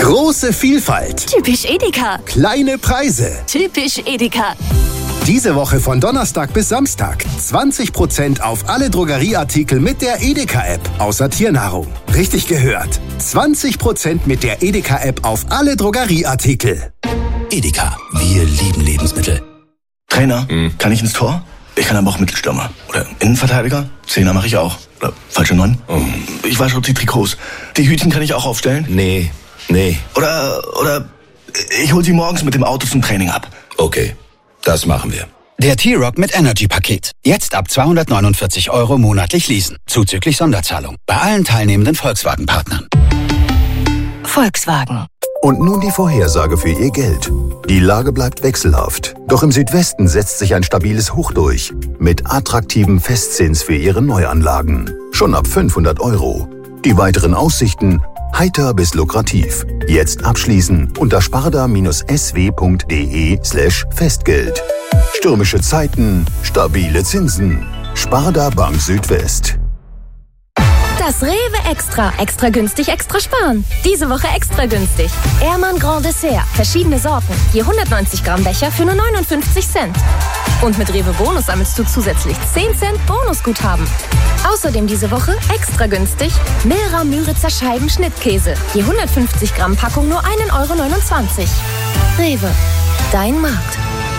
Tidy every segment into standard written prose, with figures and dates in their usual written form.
Große Vielfalt. Typisch Edeka. Kleine Preise. Typisch Edeka. Diese Woche von Donnerstag bis Samstag 20% auf alle Drogerieartikel mit der Edeka-App, außer Tiernahrung. Richtig gehört. 20% mit der Edeka-App auf alle Drogerieartikel. Edeka, wir lieben Lebensmittel. Trainer, kann ich ins Tor? Ich kann aber auch Mittelstürmer. Oder Innenverteidiger? Zehner mache ich auch. Oder falsche 9? Ich wasche auch die Trikots. Die Hütchen kann ich auch aufstellen? Nee. Oder ich hole sie morgens mit dem Auto zum Training ab. Okay, das machen wir. Der T-Rock mit Energy-Paket. Jetzt ab 249 € monatlich leasen. Zuzüglich Sonderzahlung. Bei allen teilnehmenden Volkswagen-Partnern. Volkswagen. Und nun die Vorhersage für Ihr Geld. Die Lage bleibt wechselhaft. Doch im Südwesten setzt sich ein stabiles Hoch durch. Mit attraktivem Festzins für Ihre Neuanlagen. Schon ab 500 €. Die weiteren Aussichten: heiter bis lukrativ. Jetzt abschließen unter sparda-sw.de/Festgeld. Stürmische Zeiten, stabile Zinsen. Sparda Bank Südwest. Das Rewe Extra. Extra günstig, extra sparen. Diese Woche extra günstig. Ehrmann Grand Dessert. Verschiedene Sorten. Je 190 Gramm Becher für nur 59 Cent. Und mit Rewe Bonus sammelst du zusätzlich 10 Cent Bonusguthaben. Außerdem diese Woche extra günstig Milra Müritzer Scheiben Schnittkäse. Je 150 Gramm Packung nur 1,29 €. Rewe. Dein Markt.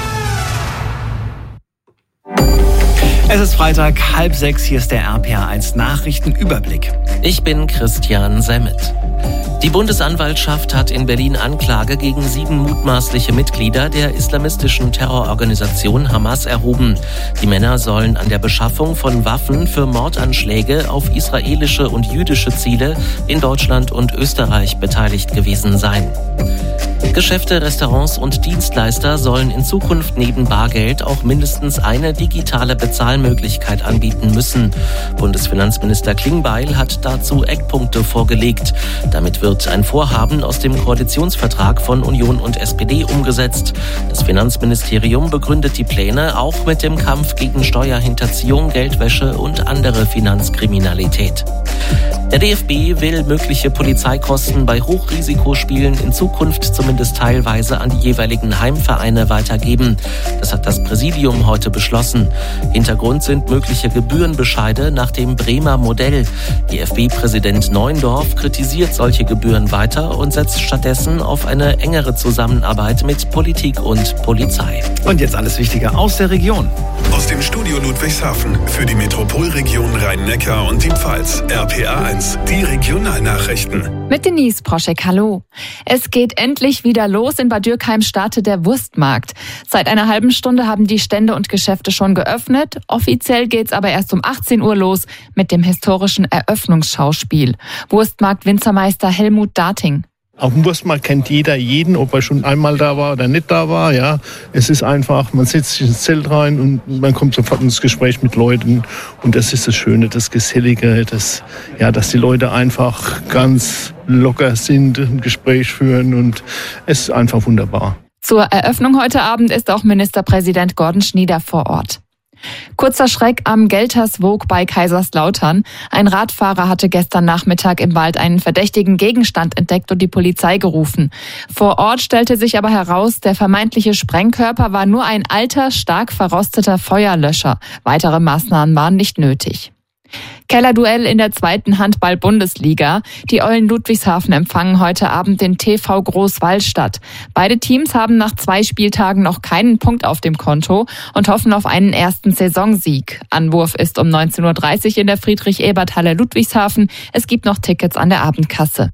Es ist Freitag, 5:30, hier ist der RPA1 Nachrichtenüberblick. Ich bin Christian Semmet. Die Bundesanwaltschaft hat in Berlin Anklage gegen 7 mutmaßliche Mitglieder der islamistischen Terrororganisation Hamas erhoben. Die Männer sollen an der Beschaffung von Waffen für Mordanschläge auf israelische und jüdische Ziele in Deutschland und Österreich beteiligt gewesen sein. Geschäfte, Restaurants und Dienstleister sollen in Zukunft neben Bargeld auch mindestens eine digitale Bezahlmöglichkeit anbieten müssen. Bundesfinanzminister Klingbeil hat dazu Eckpunkte vorgelegt. Damit wird ein Vorhaben aus dem Koalitionsvertrag von Union und SPD umgesetzt. Das Finanzministerium begründet die Pläne auch mit dem Kampf gegen Steuerhinterziehung, Geldwäsche und andere Finanzkriminalität. Der DFB will mögliche Polizeikosten bei Hochrisikospielen in Zukunft zumindest teilweise an die jeweiligen Heimvereine weitergeben. Das hat das Präsidium heute beschlossen. Hintergrund sind mögliche Gebührenbescheide nach dem Bremer Modell. DFB-Präsident Neuendorf kritisiert solche Gebühren weiter und setzt stattdessen auf eine engere Zusammenarbeit mit Politik und Polizei. Und jetzt alles Wichtige aus der Region. Aus dem Studio Ludwigshafen für die Metropolregion Rhein-Neckar und die Pfalz. RPA1, die Regionalnachrichten. Mit Denise Proschek, hallo. Es geht endlich wieder los. In Bad Dürkheim startet der Wurstmarkt. Seit einer halben Stunde haben die Stände und Geschäfte schon geöffnet. Offiziell geht's aber erst um 18 Uhr los mit dem historischen Eröffnungsschauspiel. Wurstmarkt-Winzermeister Helmut Dating. Auf dem Wurstmarkt kennt jeder jeden, ob er schon einmal da war oder nicht da war. Ja, es ist einfach, man setzt sich ins Zelt rein und man kommt sofort ins Gespräch mit Leuten. Und das ist das Schöne, das Gesellige, dass die Leute einfach ganz locker sind, ein Gespräch führen und es ist einfach wunderbar. Zur Eröffnung heute Abend ist auch Ministerpräsident Gordon Schnieder vor Ort. Kurzer Schreck am Gelterswoog bei Kaiserslautern. Ein Radfahrer hatte gestern Nachmittag im Wald einen verdächtigen Gegenstand entdeckt und die Polizei gerufen. Vor Ort stellte sich aber heraus, der vermeintliche Sprengkörper war nur ein alter, stark verrosteter Feuerlöscher. Weitere Maßnahmen waren nicht nötig. Kellerduell in der 2. Handball-Bundesliga. Die Eulen Ludwigshafen empfangen heute Abend den TV Großwallstadt. Beide Teams haben nach 2 Spieltagen noch keinen Punkt auf dem Konto und hoffen auf einen ersten Saisonsieg. Anwurf ist um 19:30 Uhr in der Friedrich-Ebert-Halle Ludwigshafen. Es gibt noch Tickets an der Abendkasse.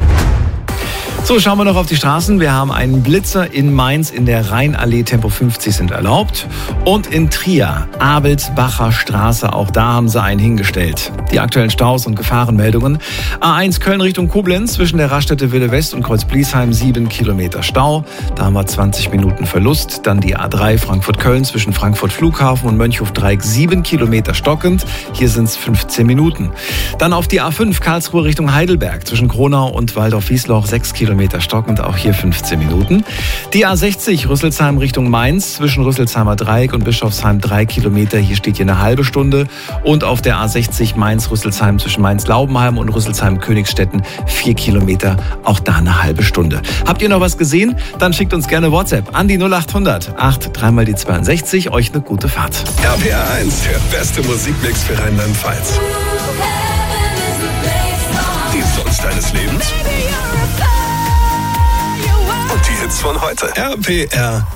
So, schauen wir noch auf die Straßen. Wir haben einen Blitzer in Mainz in der Rheinallee, Tempo 50 sind erlaubt. Und in Trier, Abelsbacher Straße, auch da haben sie einen hingestellt. Die aktuellen Staus und Gefahrenmeldungen. A1 Köln Richtung Koblenz, zwischen der Raststätte Wille West und Kreuz Bliesheim 7 Kilometer Stau. Da haben wir 20 Minuten Verlust. Dann die A3 Frankfurt-Köln zwischen Frankfurt Flughafen und Mönchhof-Dreieck 7 Kilometer stockend. Hier sind es 15 Minuten. Dann auf die A5 Karlsruhe Richtung Heidelberg, zwischen Kronau und Waldorf-Wiesloch 6 Kilometer Kilometer stockend, auch hier 15 Minuten. Die A60 Rüsselsheim Richtung Mainz zwischen Rüsselsheimer Dreieck und Bischofsheim 3 Kilometer. Hier steht hier eine halbe Stunde. Und auf der A60 Mainz-Rüsselsheim zwischen Mainz-Laubenheim und Rüsselsheim-Königstetten 4 Kilometer. Auch da eine halbe Stunde. Habt ihr noch was gesehen? Dann schickt uns gerne WhatsApp an die 0800 83 mal die 62. Euch eine gute Fahrt. RPR 1, der beste Musikmix für Rheinland-Pfalz. Die Songs deines Lebens und die Hits von heute. RPR